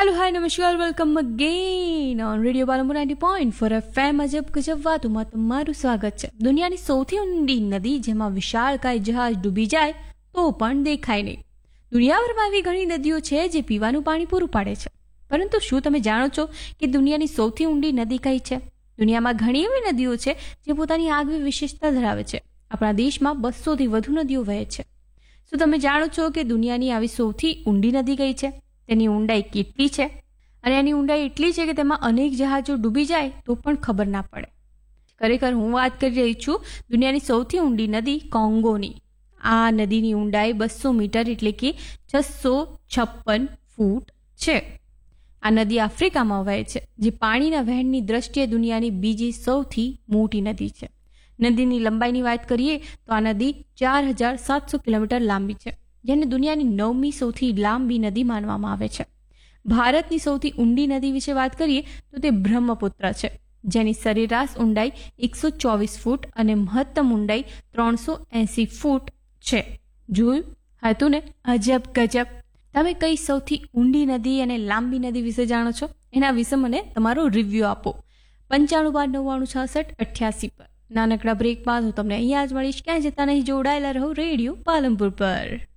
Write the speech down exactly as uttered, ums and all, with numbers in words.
Hello hi नमस्कार welcome again on radio Palanpur ninety point four FM અજબ ગજબ વાતોમાં તમારું સ્વાગત છે. દુનિયાની સૌથી ઊંડી નદી જેમાં વિશાળકાય જહાજ ડૂબી જાય તો પણ દેખાય નહીં. દુનિયાભરમાં એવી ઘણી નદીઓ છે જે પીવાનું પાણી પૂરું પાડે છે, પરંતુ શું તમે જાણો છો કે દુનિયાની સૌથી ઊંડી નદી કઈ છે? દુનિયામાં ઘણી એવી નદીઓ છે જે પોતાની આગવી વિશેષતા ધરાવે છે. આપણા દેશમાં બસોથી વધુ નદીઓ વહે છે. શું તમે જાણો છો કે દુનિયાની આવી સૌથી ઊંડી નદી કઈ છે? તેની ઊંડાઈ કેટલી છે? અને એની ઊંડાઈ એટલી છે કે તેમાં અનેક જહાજો ડૂબી જાય તો પણ ખબર ના પડે. ખરેખર હું વાત કરી રહી છું દુનિયાની સૌથી ઊંડી નદી કોંગોની. આ નદીની ઊંડાઈ બસો મીટર એટલે કે છસો છપ્પન ફૂટ છે. આ નદી આફ્રિકામાં વહે છે, જે પાણીના વહેણની દ્રષ્ટિએ દુનિયાની બીજી સૌથી મોટી નદી છે. નદીની લંબાઈની વાત કરીએ તો આ નદી ચાર હજાર સાતસો કિલોમીટર લાંબી છે, જેને દુનિયાની નવમી સૌથી લાંબી નદી માનવામાં આવે છે. ભારતની સૌથી ઊંડી નદી વિશે વાત કરીએ તો તે બ્રહ્મપુત્ર છે, જેની સરેરાશ ઊંડાઈ એકસો ચોવીસ ફૂટ અને મહત્તમ ઊંડાઈ ત્રણસો એંસી ફૂટ છે. જોયું હતું ને, અજબ ગજબ. તમે કઈ સૌથી ઊંડી નદી અને લાંબી નદી વિશે જાણો છો? એના વિશે મને તમારો રિવ્યૂ આપો. પંચાણું બાર નવ્વાણું છાસઠ અઠ્યાસી પર. નાનકડા બ્રેક બાદ હું તમને અહીંયા જ મળીશ. ક્યાં જતા નહીં, જોડાયેલા રહો રેડિયો પાલનપુર પર.